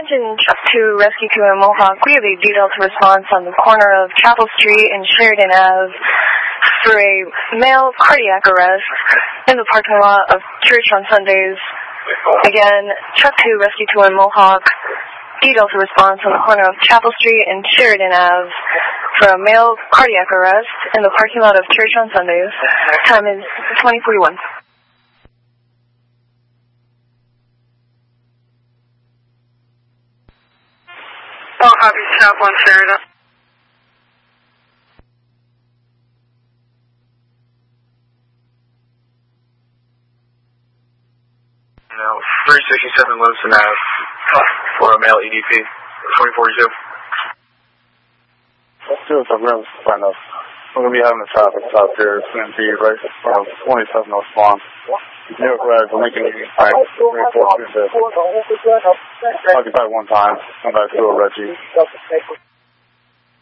Attention, Chuck 2, Rescue 2 in Mohawk. We have a detailed response on the corner of Chapel Street and Sheridan Ave for a male cardiac arrest in the parking lot of church on Sundays. Again, Chuck 2, Rescue 2 in Mohawk. Detailed response on the corner of Chapel Street and Sheridan Ave for a male cardiac arrest in the parking lot of church on Sundays. Time is 20:41. Oh, Happy Chapel in Sheridan. No, 367 Lewiston Ave for a male EDP, 2042. Let's do it. I'm going to find out. We're going to be having a traffic stop here. It's going to be right around 27 North Lawn. New York Red, Lincoln Union Bank, 342. Occupied one time. Come back to a Reggie.